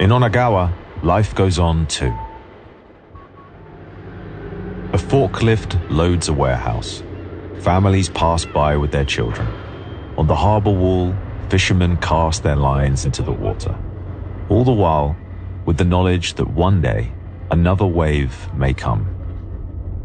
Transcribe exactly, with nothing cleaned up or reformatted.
In Onagawa, life goes on too. A forklift loads a warehouse. Families pass by with their children. On the harbor wall, fishermen cast their lines into the water. All the while, with the knowledge that one day, another wave may come.